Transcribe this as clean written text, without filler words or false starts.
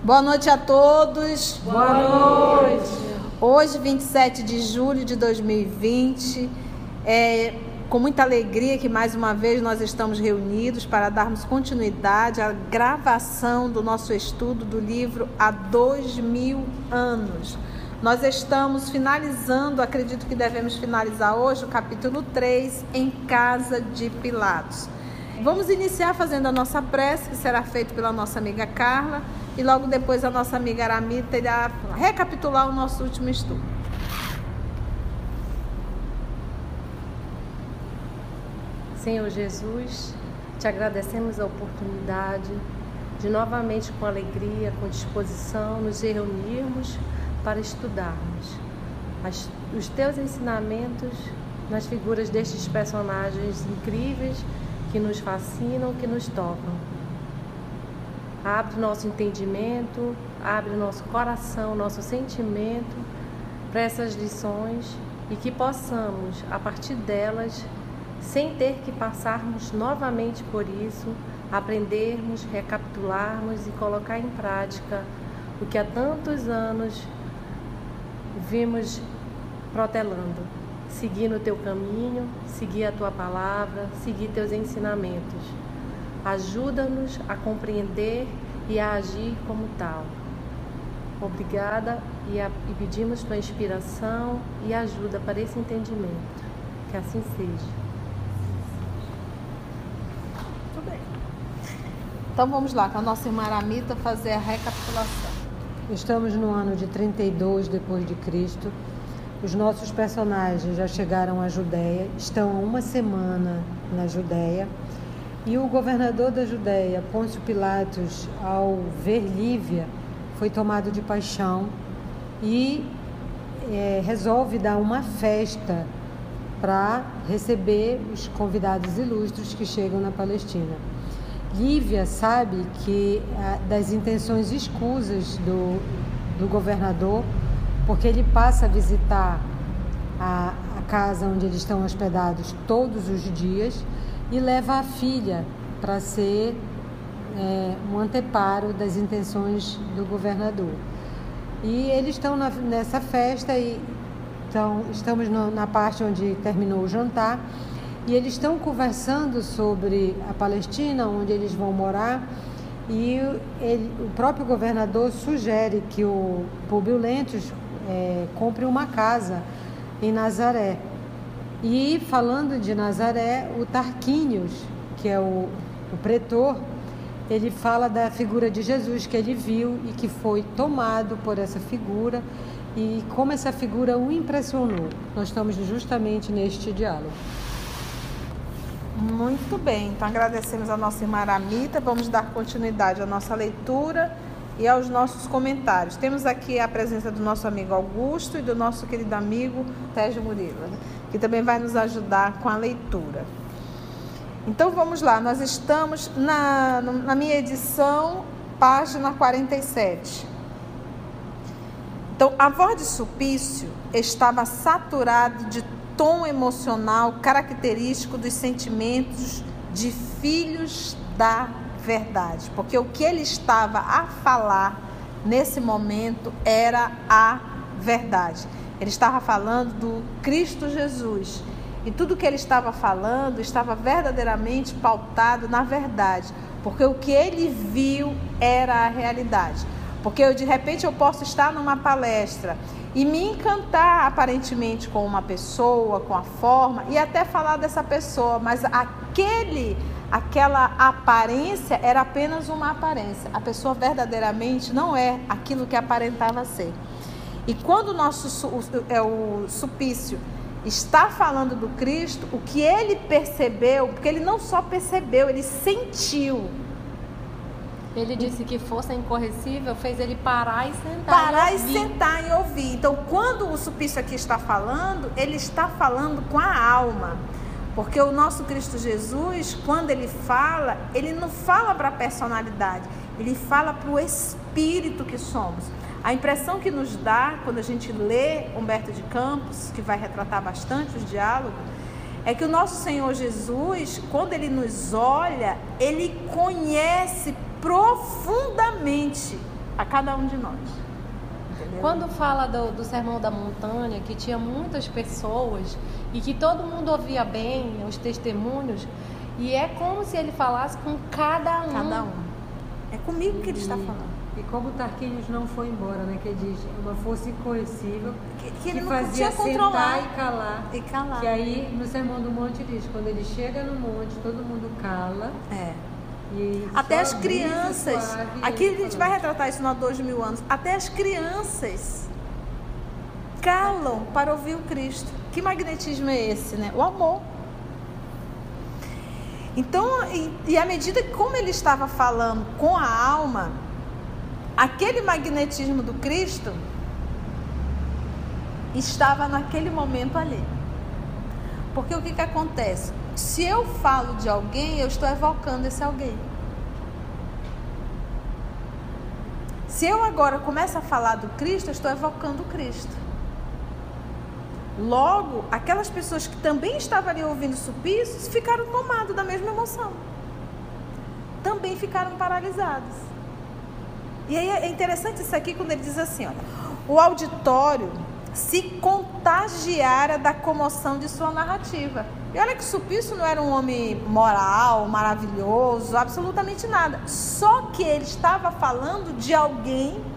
Boa noite a todos. Boa noite. Hoje, 27 de julho de 2020, é com muita alegria que mais uma vez nós estamos reunidos para darmos continuidade à gravação do nosso estudo do livro Há 2000 anos. Nós estamos finalizando, acredito que devemos finalizar hoje, o capítulo 3, em Casa de Pilatos. Vamos iniciar fazendo a nossa prece, que será feita pela nossa amiga Carla, e logo depois a nossa amiga Aramita irá recapitular o nosso último estudo. Senhor Jesus, te agradecemos a oportunidade de novamente com alegria, com disposição, nos reunirmos para estudarmos os teus ensinamentos nas figuras destes personagens incríveis que nos fascinam, que nos tocam. Abre nosso entendimento, abre nosso coração, nosso sentimento para essas lições e que possamos, a partir delas, sem ter que passarmos novamente por isso, aprendermos, recapitularmos e colocar em prática o que há tantos anos vimos protelando. Seguir no teu caminho, seguir a tua palavra, seguir teus ensinamentos. Ajuda-nos a compreender e a agir como tal. Obrigada e pedimos tua inspiração e ajuda para esse entendimento. Que assim seja. Muito bem. Então vamos lá, com a nossa irmã Aramita fazer a recapitulação. Estamos no ano de 32 depois de Cristo. Os nossos personagens já chegaram à Judéia, estão há uma semana na Judéia. E o governador da Judéia, Pôncio Pilatos, ao ver Lívia, foi tomado de paixão e resolve dar uma festa para receber os convidados ilustres que chegam na Palestina. Lívia sabe que das intenções escusas do governador, porque ele passa a visitar a casa onde eles estão hospedados todos os dias e leva a filha para ser um anteparo das intenções do governador. E eles estão nessa festa e estamos na parte onde terminou o jantar e eles estão conversando sobre a Palestina, onde eles vão morar, e o próprio governador sugere que o Públio Lentulus compre uma casa em Nazaré. E falando de Nazaré, o Tarquínios, que é o pretor, ele fala da figura de Jesus que ele viu e que foi tomado por essa figura e como essa figura o impressionou. Nós estamos justamente neste diálogo. Muito bem, então agradecemos a nossa irmã Aramita. Vamos dar continuidade à nossa leitura e aos nossos comentários. Temos aqui a presença do nosso amigo Augusto e do nosso querido amigo Sérgio Murilo, que também vai nos ajudar com a leitura. Então vamos lá, nós estamos na minha edição, página 47. Então, a voz de Sulpício estava saturada de tom emocional característico dos sentimentos de filhos da verdade, porque o que ele estava a falar nesse momento era a verdade. Ele estava falando do Cristo Jesus e tudo que ele estava falando estava verdadeiramente pautado na verdade, porque o que ele viu era a realidade. Porque de repente eu posso estar numa palestra e me encantar aparentemente com uma pessoa, com a forma, e até falar dessa pessoa, mas aquela aparência era apenas uma aparência. A pessoa verdadeiramente não é aquilo que aparentava ser. E quando o Sulpício está falando do Cristo, o que ele percebeu, porque ele não só percebeu, ele sentiu. Ele disse que força incorrigível fez ele parar e sentar. Parar e sentar e ouvir. Então, quando o Sulpício aqui está falando, ele está falando com a alma. Porque o nosso Cristo Jesus, quando ele fala, ele não fala para a personalidade, ele fala para o espírito que somos. A impressão que nos dá, quando a gente lê Humberto de Campos, que vai retratar bastante os diálogos, é que o nosso Senhor Jesus, quando ele nos olha, ele conhece profundamente a cada um de nós. Entendeu? Quando fala do Sermão da Montanha, que tinha muitas pessoas e que todo mundo ouvia bem os testemunhos, e é como se ele falasse com cada um. Cada um. É comigo que ele está falando. E como Tarquínios não foi embora, né? Que diz, uma força incoercível Que ele não fazia podia controlar. sentar e calar. Que aí no Sermão do Monte diz, quando ele chega no monte, todo mundo cala. E até as crianças. Aqui a gente vai retratar isso há 2000 anos. Até as crianças calam para ouvir o Cristo. Que magnetismo é esse, né? O amor. Então, e à medida que como ele estava falando com a alma, aquele magnetismo do Cristo estava naquele momento ali. Porque o que acontece? Se eu falo de alguém, eu estou evocando esse alguém. Se eu agora começo a falar do Cristo, eu estou evocando o Cristo. Logo, aquelas pessoas que também estavam ali ouvindo Sulpício ficaram tomadas da mesma emoção. Também ficaram paralisadas. E aí é interessante isso aqui quando ele diz assim, olha, o auditório se contagiara da comoção de sua narrativa. E olha que Sulpício não era um homem moral, maravilhoso, absolutamente nada. Só que ele estava falando de alguém